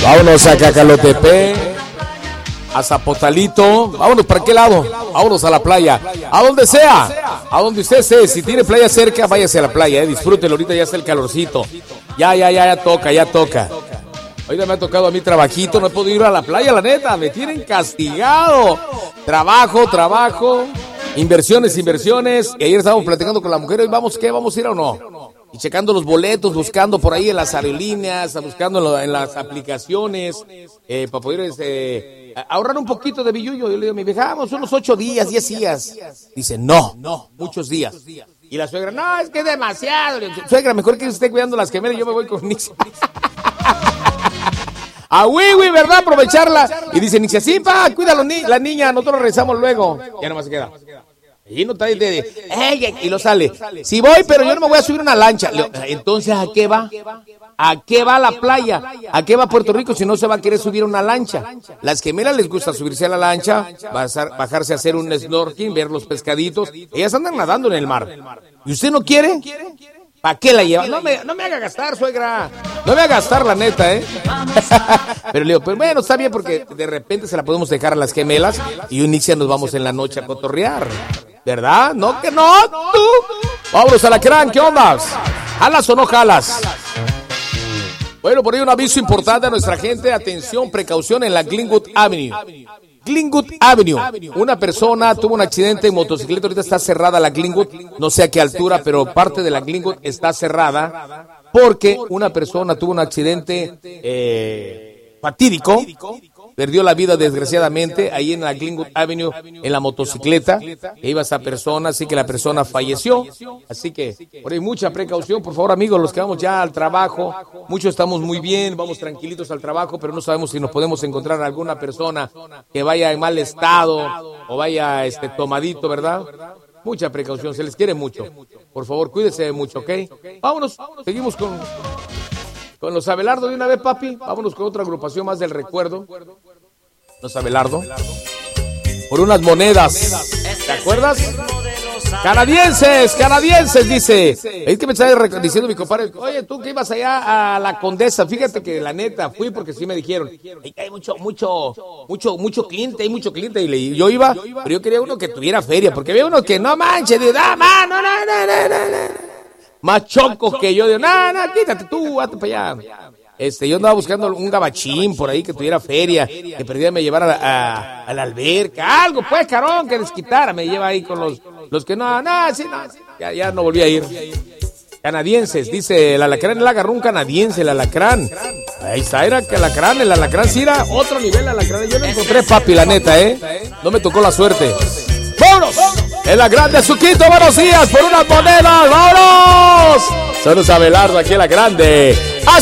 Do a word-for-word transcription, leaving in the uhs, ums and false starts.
Vámonos a Cacalotepec, a Zapotalito. Vámonos, ¿para qué lado? Vámonos a la playa. A donde sea, a donde usted esté. Si tiene playa cerca, váyase a la playa, eh. Disfrútelo, ahorita ya está el calorcito. Ya, ya, ya, ya toca, ya toca. Ahorita me ha tocado a mí trabajito, no he podido ir a la playa, la neta, me tienen castigado. Trabajo, trabajo, inversiones, inversiones. Y ayer estábamos platicando con la mujer, hoy vamos, ¿qué? ¿Vamos a ir o no? Y checando los boletos, buscando por ahí en las aerolíneas, buscando en, lo, en las aplicaciones, eh, para poder este, ahorrar un poquito de billullo. Yo le digo, me dejamos unos ocho días, diez días. Dice, no, no, muchos días. Y la suegra, no, es que es demasiado. Suegra, mejor que esté cuidando las gemelas, yo me voy con Nixia. A Wiwi, ¿verdad? Aprovecharla. Y dice Nixia, sí, pa, cuídalo, ni la niña, nosotros regresamos luego. Ya nomás se queda. Y no está de, de, de, y lo sale. Si voy, pero yo no me voy a subir una lancha. Entonces, ¿a qué va? ¿A qué va la playa? ¿A qué va Puerto Rico si no se va a querer subir una lancha? Las gemelas les gusta subirse a la lancha, bajarse a hacer un snorkeling, ver los pescaditos. Ellas andan nadando en el mar. ¿Y usted no quiere? ¿Para qué la lleva? No me, no me haga gastar, suegra. No me haga gastar, la neta, ¿eh? Pero le digo, pues bueno, está bien porque de repente se la podemos dejar a las gemelas y un Nixia nos vamos en la noche a cotorrear. ¿Verdad? No, que no, tú. Vámonos a la Alacrán, ¿qué onda? ¿Jalas o no jalas? Bueno, por ahí un aviso importante a nuestra gente. Atención, precaución en la Glenwood Avenue. Glenwood Avenue. Una persona tuvo un accidente en motocicleta. Ahorita está cerrada la Glenwood. No sé a qué altura, pero parte de la Glenwood está cerrada porque una persona tuvo un accidente eh, fatídico. Perdió la vida desgraciadamente ahí en la Glenwood Avenue en la motocicleta. E iba esa persona, así que la persona falleció. Así que por ahí mucha precaución, por favor, amigos, los que vamos ya al trabajo. Muchos estamos muy bien, vamos tranquilitos al trabajo, pero no sabemos si nos podemos encontrar alguna persona que vaya en mal estado o vaya este tomadito, ¿verdad? Mucha precaución, se les quiere mucho. Por favor, cuídense mucho, ¿ok? Vámonos, seguimos con... Con los Abelardo de una vez, papi. Vámonos con otra agrupación más del recuerdo. Los Abelardo. Por unas monedas. ¿Te acuerdas? Canadienses, canadienses, dice. Es que me está diciendo mi compadre, oye, tú que ibas allá a la Condesa, fíjate que la neta fui porque sí me dijeron, hay mucho, mucho, mucho, mucho cliente, hay mucho cliente. Y yo iba, pero yo quería uno que tuviera feria, porque había uno que no manches, de ah, man, no, no, no, no, no, no. Más chocos que yo, digo, no, no, quítate tú, hazte para allá. Este, yo andaba buscando un gabachín por ahí que tuviera feria, que perdía me llevara a, a, a la alberca, algo pues, carón, que desquitara, me lleva ahí con los, los que no, no, sí, no, ya, ya no volví a ir. Canadienses, dice, el alacrán, él agarró un canadiense, el alacrán. Ahí está, era que el alacrán, el alacrán sí era otro nivel, el alacrán. Yo lo encontré, papi, la neta, ¿eh? No me tocó la suerte. ¡Vámonos! En la grande Suquito, buenos días por unas monedas, ¡vámonos! Son los Abelardo aquí en la grande.